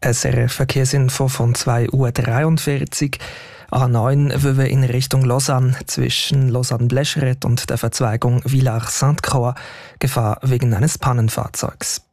SRF Verkehrsinfo von 2:43 Uhr. A9 Wöwe in Richtung Lausanne zwischen Lausanne-Blescheret und der Verzweigung Villars-Sainte-Croix. Gefahr wegen eines Pannenfahrzeugs.